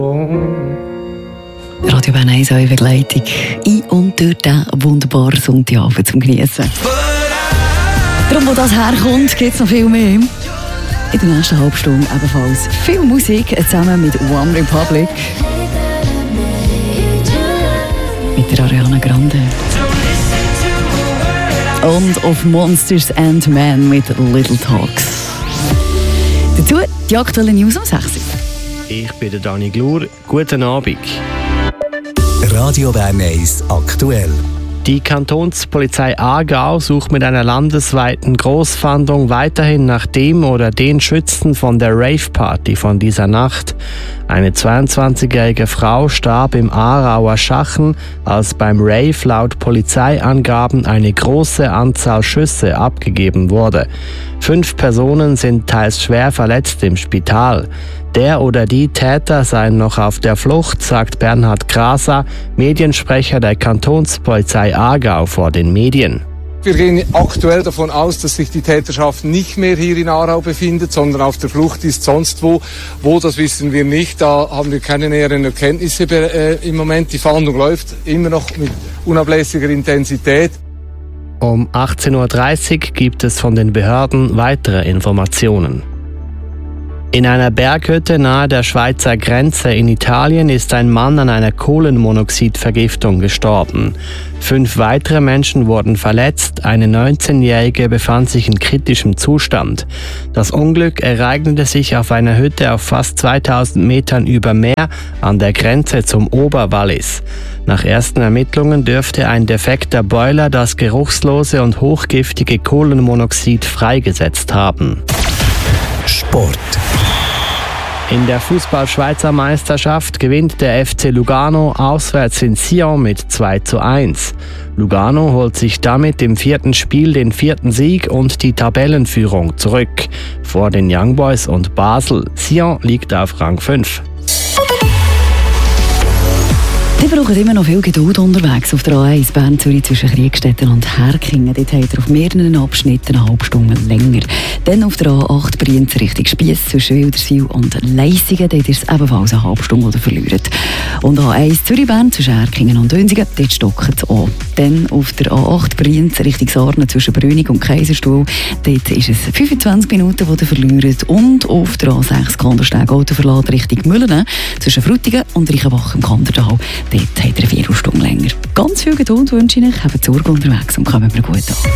Radio Bern 1, eure Begleitung in und durch diesen wunderbaren Sonntagabend zum Geniessen. Darum, wo das herkommt, gibt es noch viel mehr. In der nächsten Halbstunde ebenfalls viel Musik zusammen mit One Republic. Mit der Ariana Grande. Und auf Monsters and Men mit Little Talks. Dazu die aktuellen News um 6 Uhr. Ich bin der Dani Glur. Guten Abend. Radio Bern 1 aktuell. Die Kantonspolizei Aargau sucht mit einer landesweiten Grossfahndung weiterhin nach dem oder den Schützen von der Rave-Party von dieser Nacht. Eine 22-jährige Frau starb im Aarauer Schachen, als beim Rave laut Polizeiangaben eine große Anzahl Schüsse abgegeben wurde. 5 Personen sind teils schwer verletzt im Spital. Der oder die Täter seien noch auf der Flucht, sagt Bernhard Graser, Mediensprecher der Kantonspolizei Aargau vor den Medien. Wir gehen aktuell davon aus, dass sich die Täterschaft nicht mehr hier in Aarau befindet, sondern auf der Flucht ist sonst wo. Wo, das wissen wir nicht. Da haben wir keine näheren Erkenntnisse im Moment. Die Fahndung läuft immer noch mit unablässiger Intensität. Um 18.30 Uhr gibt es von den Behörden weitere Informationen. In einer Berghütte nahe der Schweizer Grenze in Italien ist ein Mann an einer Kohlenmonoxidvergiftung gestorben. 5 weitere Menschen wurden verletzt, eine 19-Jährige befand sich in kritischem Zustand. Das Unglück ereignete sich auf einer Hütte auf fast 2000 Metern über Meer an der Grenze zum Oberwallis. Nach ersten Ermittlungen dürfte ein defekter Boiler das geruchslose und hochgiftige Kohlenmonoxid freigesetzt haben. Sport. In der Fußball-Schweizer Meisterschaft gewinnt der FC Lugano auswärts in Sion mit 2:1. Lugano holt sich damit im 4. Spiel den 4. Sieg und die Tabellenführung zurück. Vor den Young Boys und Basel. Sion liegt auf Rang 5. Die brauchen immer noch viel Geduld unterwegs auf der A1 Bern-Zürich zwischen Kriegstetten und Herkingen. Dort habt ihr auf mehreren Abschnitten eine halbe Stunde länger. Dann auf der A8 Brienz Richtung Spiess zwischen Wilderswil und Leissigen. Dort ist es ebenfalls eine halbe Stunde, oder verliert. Und A1 Zürich-Bern zwischen Herkingen und Dönsigen, dort stockt es an. Dann auf der A8 Brienz Richtung Sarnen zwischen Brünig und Kaiserstuhl. Dort ist es 25 Minuten, die ihr verliert. Und auf der A6 Kandersteg Autoverlad Richtung Mühlen zwischen Frutigen und Reichenbach im Kanderdal. Dort habt ihr 4 Stunden länger. Ganz viel Geduld wünsche ich euch. Habt Sorge unterwegs und kommen wir gut an.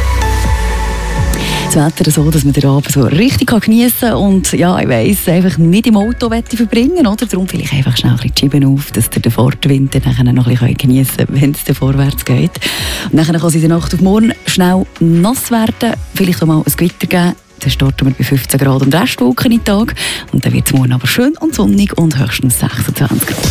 Das Wetter so, dass man den Abend so richtig geniessen kann. Und ja, ich weiss, einfach nicht im Auto verbringen, oder? Darum vielleicht einfach schnell ein bisschen die Scheiben auf, dass ihr den Fahrtwind dann noch ein bisschen geniessen könnt, wenn es dann vorwärts geht. Und dann kann es in der Nacht auf morgen schnell nass werden, vielleicht auch mal ein Gewitter geben. Dann starten wir bei 15 Grad und Restwolken in den Tag. Und dann wird es morgen aber schön und sonnig und höchstens 26 Grad.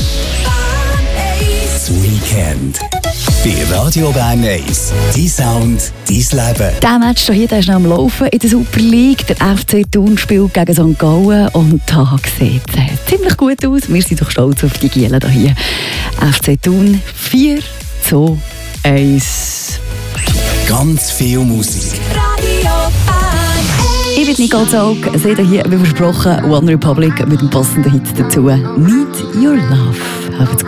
Das Weekend. Bei Radio Bern 1. Dein Sound, dein Leben. Der Match hier ist noch am Laufen in der Super League. Der FC Thun spielt gegen St. Gallen und da sieht es ziemlich gut aus. Wir sind doch stolz auf die Gielen hier. FC Thun 4:1. Ganz viel Musik. Ich bin Nicole Zog, seht ihr hier, wie versprochen, One Republic mit dem passenden Hit dazu. Need Your Love.